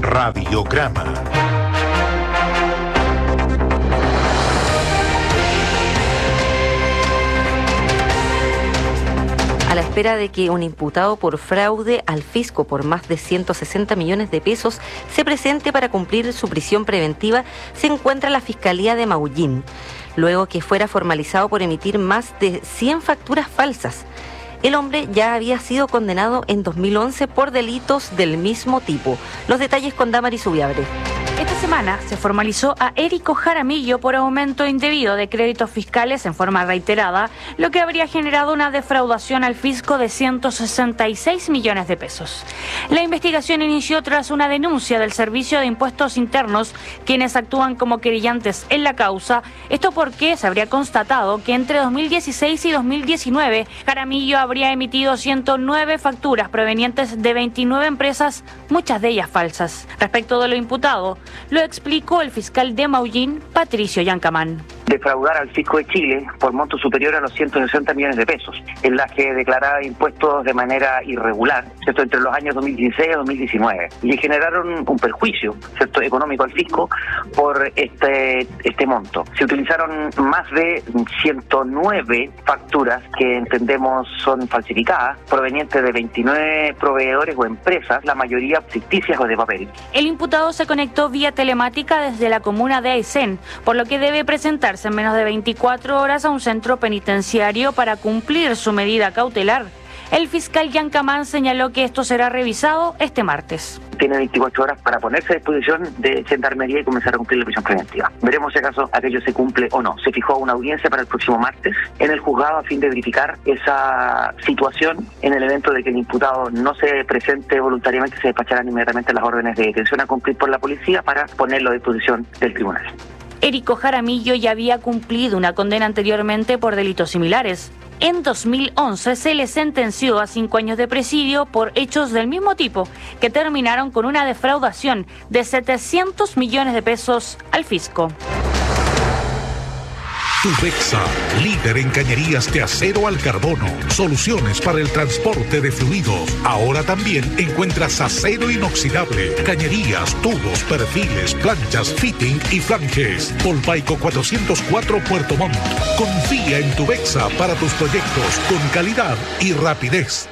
Radiograma. A la espera de que un imputado por fraude al fisco por más de 160 millones de pesos se presente para cumplir su prisión preventiva, se encuentra la Fiscalía de Maullín, luego que fuera formalizado por emitir más de 100 facturas falsas. El hombre ya había sido condenado en 2011 por delitos del mismo tipo. Los detalles con Damaris Ubiabre. Esta semana se formalizó a Érico Jaramillo por aumento indebido de créditos fiscales en forma reiterada, lo que habría generado una defraudación al fisco de 166 millones de pesos. La investigación inició tras una denuncia del Servicio de Impuestos Internos, quienes actúan como querellantes en la causa. Esto porque se habría constatado que entre 2016 y 2019 Jaramillo habría emitido 109 facturas provenientes de 29 empresas, muchas de ellas falsas. Respecto de lo imputado, lo explicó el fiscal de Maullín, Patricio Yancamán. Defraudar al fisco de Chile por monto superior a los 160 millones de pesos, en las que declaraba impuestos de manera irregular, ¿cierto?, entre los años 2016 y 2019, y generaron un perjuicio, ¿cierto?, económico al fisco por este monto. Se utilizaron más de 109 facturas que entendemos son falsificadas, provenientes de 29 proveedores o empresas, la mayoría ficticias o de papel. El imputado se conectó vía telemática desde la comuna de Aysén, por lo que debe presentarse en menos de 24 horas a un centro penitenciario para cumplir su medida cautelar. El fiscal Yancamán señaló que esto será revisado este martes. Tiene 24 horas para ponerse a disposición de Gendarmería y comenzar a cumplir la prisión preventiva. Veremos si acaso aquello se cumple o no. Se fijó una audiencia para el próximo martes en el juzgado a fin de verificar esa situación. En el evento de que el imputado no se presente voluntariamente, se despacharán inmediatamente las órdenes de detención a cumplir por la policía para ponerlo a disposición del tribunal. Érico Jaramillo ya había cumplido una condena anteriormente por delitos similares. En 2011 se le sentenció a 5 años de presidio por hechos del mismo tipo, que terminaron con una defraudación de 700 millones de pesos al fisco. Tubexa, líder en cañerías de acero al carbono. Soluciones para el transporte de fluidos. Ahora también encuentras acero inoxidable, cañerías, tubos, perfiles, planchas, fitting y flanges. Polpaico 404 Puerto Montt. Confía en Tubexa para tus proyectos con calidad y rapidez.